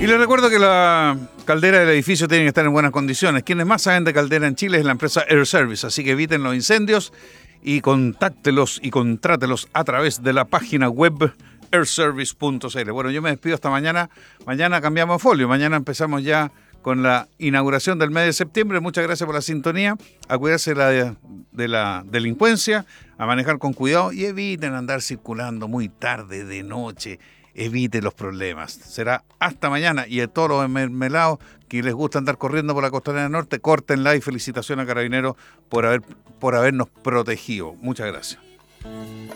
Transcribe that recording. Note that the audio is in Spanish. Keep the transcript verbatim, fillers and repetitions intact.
Y les recuerdo que la caldera del edificio tiene que estar en buenas condiciones. Quienes más saben de caldera en Chile es la empresa Air Service, así que eviten los incendios y contáctelos y contrátelos a través de la página web air service punto c l. Bueno, yo me despido hasta mañana. Mañana cambiamos folio. Mañana empezamos ya con la inauguración del mes de septiembre. Muchas gracias por la sintonía. A cuidarse de la, de la delincuencia, a manejar con cuidado y eviten andar circulando muy tarde, de noche. Evite los problemas. Será hasta mañana. Y a todos los mermelados que les gusta andar corriendo por la Costanera Norte, córtenla y felicitaciones a Carabineros por haber, por habernos protegido. Muchas gracias.